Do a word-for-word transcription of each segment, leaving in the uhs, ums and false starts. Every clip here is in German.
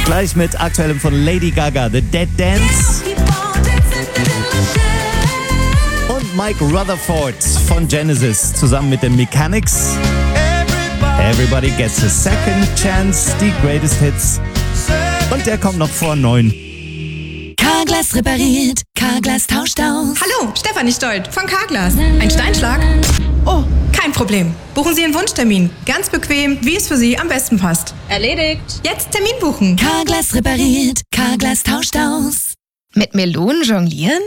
Gleich mit aktuellem von Lady Gaga, The Dead Dance. Und Mike Rutherford von Genesis zusammen mit den Mechanics. Everybody gets a second chance, die Greatest Hits. Und der kommt noch vor neun. Carglass repariert, Carglass tauscht aus. Hallo, Stefanie Stolt von Carglass. Ein Steinschlag? Oh, kein Problem. Buchen Sie Ihren Wunschtermin. Ganz bequem, wie es für Sie am besten passt. Erledigt. Jetzt Termin buchen. Carglass repariert, Carglass tauscht aus. Mit Melonen jonglieren?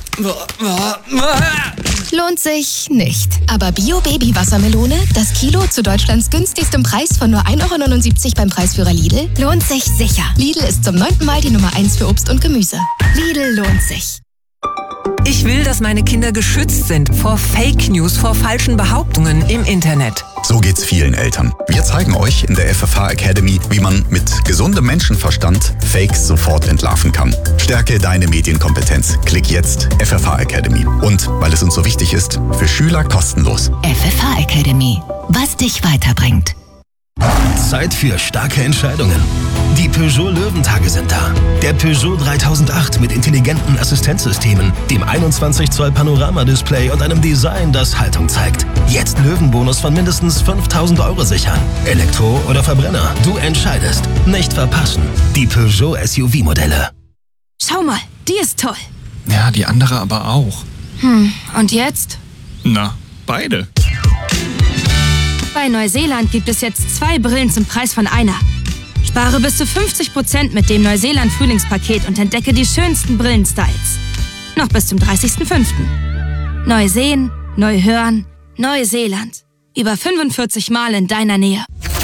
Lohnt sich nicht. Aber Bio-Baby-Wassermelone, das Kilo zu Deutschlands günstigstem Preis von nur ein Euro neunundsiebzig beim Preisführer Lidl, lohnt sich sicher. Lidl ist zum neunten Mal die Nummer eins für Obst und Gemüse. Lidl lohnt sich. Ich will, dass meine Kinder geschützt sind vor Fake News, vor falschen Behauptungen im Internet. So geht's vielen Eltern. Wir zeigen euch in der F F H Academy, wie man mit gesundem Menschenverstand Fakes sofort entlarven kann. Stärke deine Medienkompetenz. Klick jetzt F F H Academy. Und, weil es uns so wichtig ist, für Schüler kostenlos. F F H Academy. Was dich weiterbringt. Zeit für starke Entscheidungen. Die Peugeot Löwentage sind da. Der Peugeot dreitausendacht mit intelligenten Assistenzsystemen, dem einundzwanzig Zoll Panoramadisplay und einem Design, das Haltung zeigt. Jetzt Löwenbonus von mindestens fünftausend Euro sichern. Elektro oder Verbrenner, du entscheidest. Nicht verpassen. Die Peugeot S U V-Modelle. Schau mal, die ist toll. Ja, die andere aber auch. Hm, und jetzt? Na, beide. Bei Neuseeland gibt es jetzt zwei Brillen zum Preis von einer. Spare bis zu fünfzig Prozent mit dem Neuseeland-Frühlingspaket und entdecke die schönsten Brillenstyles. Noch bis zum dreißigsten fünften Neu sehen, neu hören, Neuseeland. Über fünfundvierzig Mal in deiner Nähe.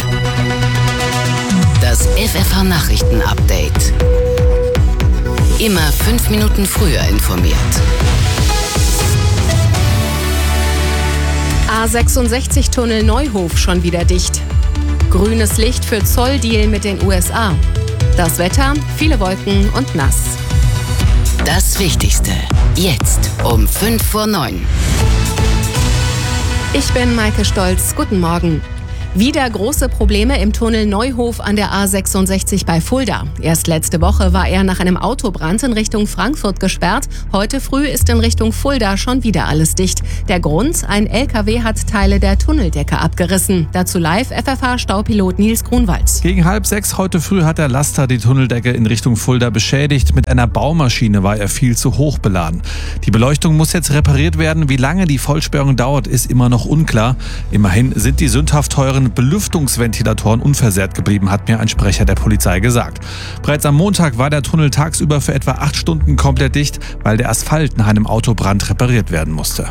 Das F F H-Nachrichten-Update. Immer fünf Minuten früher informiert. A sechsundsechzig Tunnel Neuhof schon wieder dicht. Grünes Licht für Zolldeal mit den U S A. Das Wetter, viele Wolken und nass. Das Wichtigste, jetzt um fünf vor neun. Ich bin Maike Stolz, guten Morgen. Wieder große Probleme im Tunnel Neuhof an der A sechsundsechzig bei Fulda. Erst letzte Woche war er nach einem Autobrand in Richtung Frankfurt gesperrt. Heute früh ist in Richtung Fulda schon wieder alles dicht. Der Grund? Ein L K W hat Teile der Tunneldecke abgerissen. Dazu live F F H-Staupilot Nils Grunwald. Gegen halb sechs heute früh hat der Laster die Tunneldecke in Richtung Fulda beschädigt. Mit einer Baumaschine war er viel zu hoch beladen. Die Beleuchtung muss jetzt repariert werden. Wie lange die Vollsperrung dauert, ist immer noch unklar. Immerhin sind die sündhaft teuren Belüftungsventilatoren unversehrt geblieben, hat mir ein Sprecher der Polizei gesagt. Bereits am Montag war der Tunnel tagsüber für etwa acht Stunden komplett dicht, weil der Asphalt nach einem Autobrand repariert werden musste.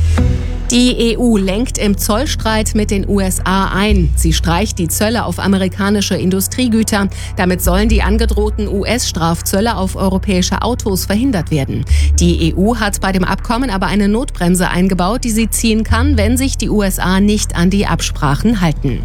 Die E U lenkt im Zollstreit mit den U S A ein. Sie streicht die Zölle auf amerikanische Industriegüter. Damit sollen die angedrohten U S-Strafzölle auf europäische Autos verhindert werden. Die E U hat bei dem Abkommen aber eine Notbremse eingebaut, die sie ziehen kann, wenn sich die U S A nicht an die Absprachen halten.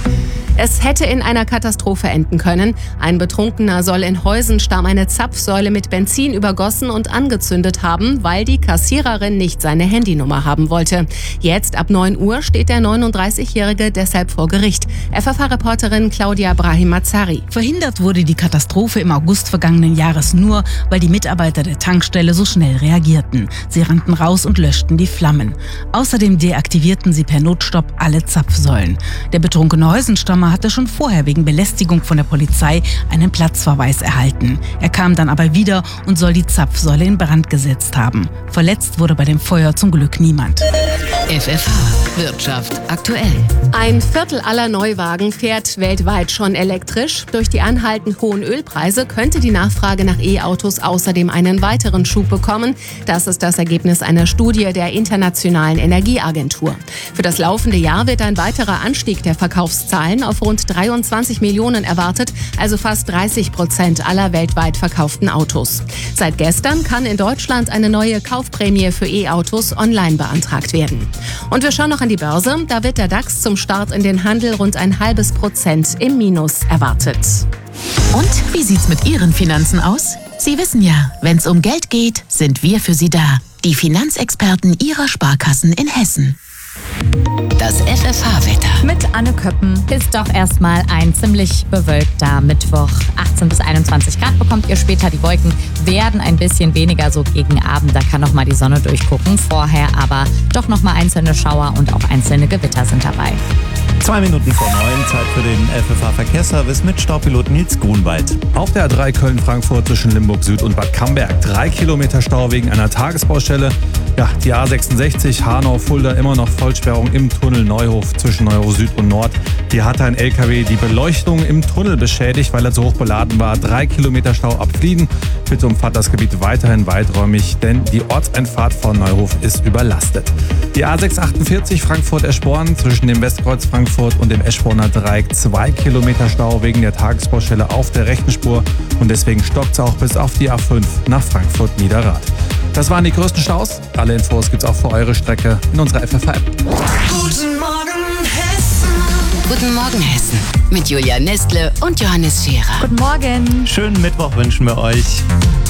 Es hätte in einer Katastrophe enden können. Ein Betrunkener soll in Heusenstamm eine Zapfsäule mit Benzin übergossen und angezündet haben, weil die Kassiererin nicht seine Handynummer haben wollte. Jetzt ab neun Uhr steht der neununddreißigjährige deshalb vor Gericht. F F H-Reporterin Claudia Brahim-Mazari. Verhindert wurde die Katastrophe im August vergangenen Jahres nur, weil die Mitarbeiter der Tankstelle so schnell reagierten. Sie rannten raus und löschten die Flammen. Außerdem deaktivierten sie per Notstopp alle Zapfsäulen. Der betrunkene Heusenstammer hatte schon vorher wegen Belästigung von der Polizei einen Platzverweis erhalten. Er kam dann aber wieder und soll die Zapfsäule in Brand gesetzt haben. Verletzt wurde bei dem Feuer zum Glück niemand. F F H Wirtschaft aktuell. Ein Viertel aller Neuwagen fährt weltweit schon elektrisch. Durch die anhaltend hohen Ölpreise könnte die Nachfrage nach E-Autos außerdem einen weiteren Schub bekommen. Das ist das Ergebnis einer Studie der Internationalen Energieagentur. Für das laufende Jahr wird ein weiterer Anstieg der Verkaufszahlen auf rund dreiundzwanzig Millionen erwartet, also fast dreißig Prozent aller weltweit verkauften Autos. Seit gestern kann in Deutschland eine neue Kaufprämie für E-Autos online beantragt werden. Und wir schauen noch an die Börse. Da wird der DAX zum Start in den Handel rund ein halbes Prozent im Minus erwartet. Und wie sieht's mit Ihren Finanzen aus? Sie wissen ja, wenn's um Geld geht, sind wir für Sie da. Die Finanzexperten Ihrer Sparkassen in Hessen. Das F F H-Wetter. Mit Anne Köppen ist doch erstmal ein ziemlich bewölkter Mittwoch. achtzehn bis einundzwanzig Grad bekommt ihr später. Die Wolken werden ein bisschen weniger so gegen Abend. Da kann noch mal die Sonne durchgucken. Vorher aber doch noch mal einzelne Schauer und auch einzelne Gewitter sind dabei. Zwei Minuten vor neun, Zeit für den F F H-Verkehrsservice mit Staupilot Nils Grunwald. Auf der A drei Köln-Frankfurt zwischen Limburg Süd und Bad Camberg. Drei Kilometer Stau wegen einer Tagesbaustelle. Ja, die A sechsundsechzig Hanau-Fulda immer noch Vollsperrung im Tunnel Neuhof zwischen Neuhof Süd und Nord. Hier hatte ein L K W die Beleuchtung im Tunnel beschädigt, weil er zu hoch beladen war. Drei Kilometer Stau ab Flieden. Bitte umfahrt das Gebiet weiterhin weiträumig, denn die Ortseinfahrt von Neuhof ist überlastet. Die A sechshundertachtundvierzig Frankfurt-Eschborn zwischen dem Westkreuz Frankfurt und dem Eschborner Dreieck. Zwei Kilometer Stau wegen der Tagesbaustelle auf der rechten Spur und deswegen stockt es auch bis auf die A fünf nach Frankfurt-Niederrad. Das waren die größten Staus. Alle Infos gibt's auch für eure Strecke in unserer F F H-App. Guten Morgen Hessen. Guten Morgen Hessen. Mit Julia Nestle und Johannes Scherer. Guten Morgen. Schönen Mittwoch wünschen wir euch.